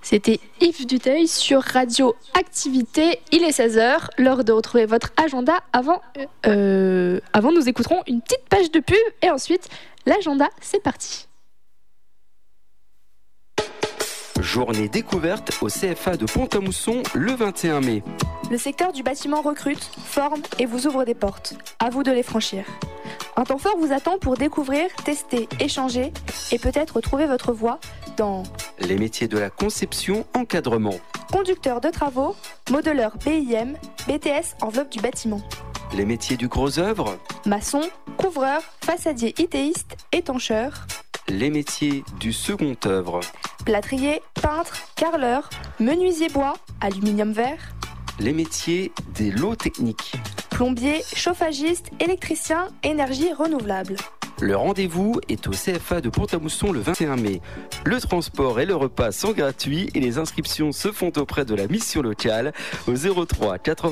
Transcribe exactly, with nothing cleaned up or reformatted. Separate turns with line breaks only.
C'était Yves Duteuil sur Radio Activité. Il est seize heures, l'heure de retrouver votre agenda. Avant, euh, avant nous écouterons une petite page de pub et ensuite l'agenda, c'est parti.
Journée découverte au C F A de Pont-à-Mousson le vingt et un mai.
Le secteur du bâtiment recrute, forme et vous ouvre des portes. À vous de les franchir. Un temps fort vous attend pour découvrir, tester, échanger et peut-être trouver votre voie dans
les métiers de la conception, encadrement,
conducteur de travaux, modeleur B I M, B T S enveloppe du bâtiment,
les métiers du gros œuvre,
maçon, couvreur, façadier itéiste, étancheur,
les métiers du second œuvre,
plâtrier, peintre, carreleur, menuisier bois, aluminium vert,
les métiers des lots techniques,
plombier, chauffagiste, électricien, énergie renouvelable.
Le rendez-vous est au C F A de Pont-à-Mousson le vingt et un mai. Le transport et le repas sont gratuits et les inscriptions se font auprès de la mission locale au zéro trois quatre-vingt